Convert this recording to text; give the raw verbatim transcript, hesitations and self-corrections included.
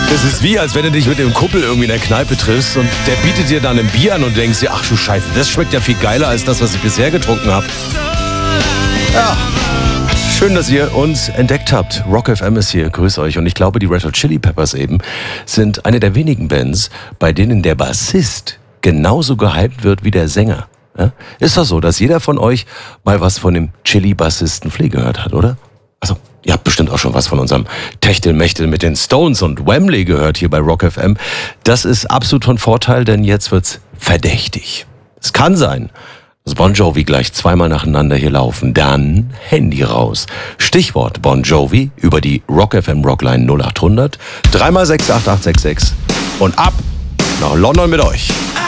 Das ist wie, als wenn du dich mit dem Kumpel irgendwie in der Kneipe triffst und der bietet dir dann ein Bier an und denkst dir, ach du Scheiße, das schmeckt ja viel geiler als das, was ich bisher getrunken habe. Ja, schön, dass ihr uns entdeckt habt. Rock F M ist hier, grüß euch. Und ich glaube, die Red Hot Chili Peppers eben sind eine der wenigen Bands, bei denen der Bassist genauso gehypt wird wie der Sänger. Ja? Ist doch so, dass jeder von euch mal was von dem Chili-Bassisten Flea gehört hat, oder? Also, ihr habt bestimmt auch schon was von unserem Techtelmechtel mit den Stones und Wembley gehört hier bei Rock F M. Das ist absolut von Vorteil, denn jetzt wird's verdächtig. Es kann sein, dass Bon Jovi gleich zweimal nacheinander hier laufen. Dann Handy raus. Stichwort Bon Jovi über die Rock F M Rockline null acht hundert drei mal sechs acht acht sechs sechs und ab nach London mit euch.